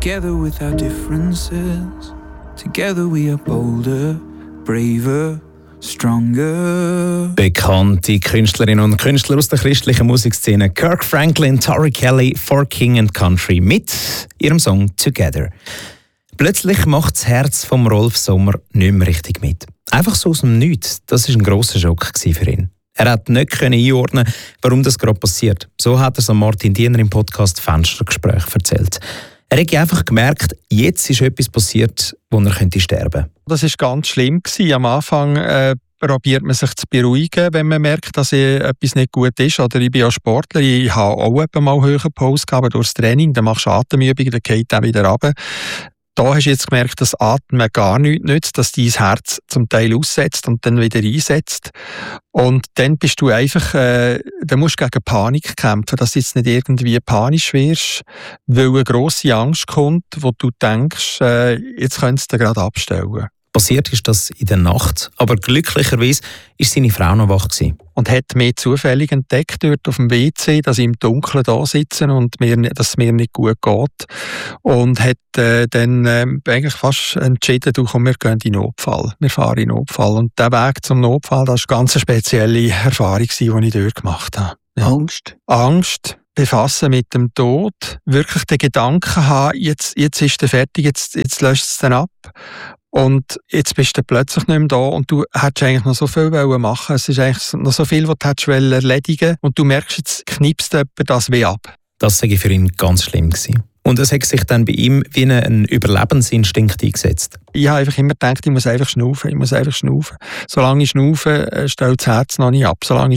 Together with our differences, together we are bolder, braver, stronger. Bekannte Künstlerinnen und Künstler aus der christlichen Musikszene, Kirk Franklin, Tori Kelly, For King and Country mit ihrem Song Together. Plötzlich macht das Herz von Rolf Sommer nicht mehr richtig mit. Einfach so aus dem Nichts. Das war ein grosser Schock für ihn. Er konnte nicht einordnen, warum das gerade passiert. So hat er es Martin Diener im Podcast Fenstergespräch erzählt. Er hat einfach gemerkt, jetzt ist etwas passiert, wo er sterben könnte. Das war ganz schlimm. Am Anfang probiert man sich zu beruhigen, wenn man merkt, dass etwas nicht gut ist. Oder ich bin ja Sportler, ich habe auch mal höhere Pause gehabt durchs Training. Dann machst du Atemübungen, dann geht dann wieder runter. Da hast du jetzt gemerkt, dass Atmen gar nichts nützt, dass dein Herz zum Teil aussetzt und dann wieder einsetzt. Und dann bist du einfach, dann musst du gegen Panik kämpfen, dass du jetzt nicht irgendwie panisch wirst, weil eine grosse Angst kommt, wo du denkst, jetzt könntest du gerade abstellen. Passiert ist das in der Nacht, aber glücklicherweise war seine Frau noch wach gewesen. Und hat mich zufällig entdeckt dort auf dem WC, dass ich im Dunkeln da sitze und dass es mir nicht gut geht. Und hat dann eigentlich fast entschieden, wir gehen in den Notfall. Wir fahren in den Notfall. Und der Weg zum Notfall, das war eine ganz spezielle Erfahrung, die ich dort gemacht habe. Ja. Angst. Befassen mit dem Tod, wirklich den Gedanken haben, jetzt ist er fertig, jetzt löscht es dann ab. Und jetzt bist du plötzlich nicht mehr da und du hättest eigentlich noch so viel machen. Es ist eigentlich noch so viel, was du hättest erledigen wollen. Und du merkst, jetzt knipst jemand das wie ab. Das war für ihn ganz schlimm gewesen. Und es hat sich dann bei ihm wie ein Überlebensinstinkt eingesetzt. Ich habe einfach immer gedacht, ich muss einfach schnaufen. Solange ich schnaufe, stellt das Herz noch nicht ab.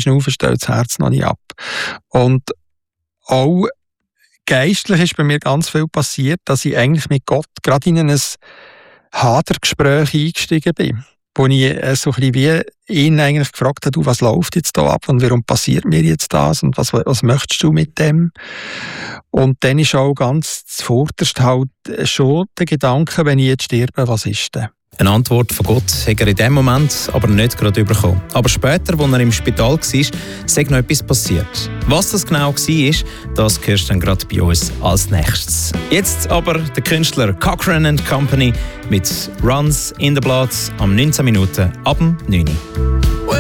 Und auch geistlich ist bei mir ganz viel passiert, dass ich eigentlich mit Gott gerade in ein Hadergespräch eingestiegen bin, wo ich so ein bisschen wie ihn eigentlich gefragt habe, was läuft jetzt da ab und warum passiert mir jetzt das und was möchtest du mit dem? Und dann ist auch ganz zuvorderst halt schon der Gedanke, wenn ich jetzt sterbe, was ist denn? Eine Antwort von Gott hat er in dem Moment aber nicht gerade bekommen. Aber später, als er im Spital war, sei noch etwas passiert. Was das genau war, das hörst du dann gerade bei uns als nächstes. Jetzt aber der Künstler Cochrane & Company mit Runs in the Blood am 19 Minuten ab dem 9.